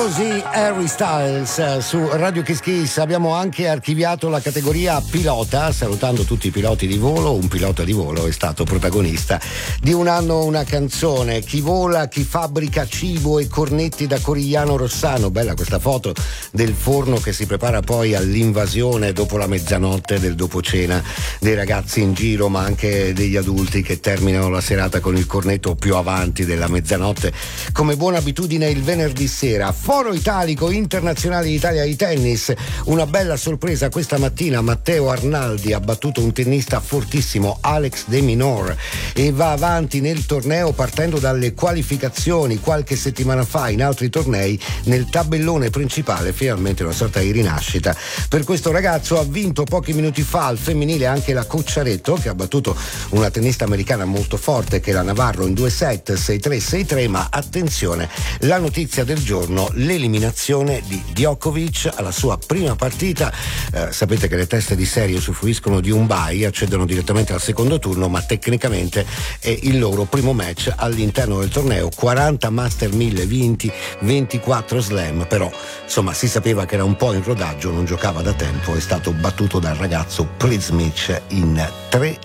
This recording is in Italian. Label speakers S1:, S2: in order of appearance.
S1: Così Harry Styles su Radio Kiss Kiss. Abbiamo anche archiviato la categoria pilota, salutando tutti i piloti di volo. Un pilota di volo è stato protagonista di Un anno una canzone. Chi vola, chi fabbrica cibo e cornetti da Corigliano Rossano. Bella questa foto del forno che si prepara poi all'invasione dopo la mezzanotte del dopo cena, dei ragazzi in giro ma anche degli adulti che terminano la serata con il cornetto più avanti della mezzanotte, come buona abitudine il venerdì sera. Foro Italico Internazionale d'Italia di tennis, una bella sorpresa questa mattina. Matteo Arnaldi ha battuto un tennista fortissimo, Alex De Minaur, e va avanti nel torneo partendo dalle qualificazioni qualche settimana fa in altri tornei. Nel tabellone principale finalmente una sorta di rinascita per questo ragazzo. Ha vinto pochi minuti fa al femminile anche la Cocciaretto, che ha battuto una tennista americana molto forte che è la Navarro in 2 set, 6-3, 6-3. Ma attenzione, la notizia del giorno: l'eliminazione di Djokovic alla sua prima partita. Sapete che le teste di serie usufruiscono di un bye, accedono direttamente al secondo turno, ma tecnicamente è il loro primo match all'interno del torneo. 40 Master 1000 vinti, 24 Slam, però insomma si sapeva che era un po' in rodaggio, non giocava da tempo. È stato battuto dal ragazzo Prizmic in 3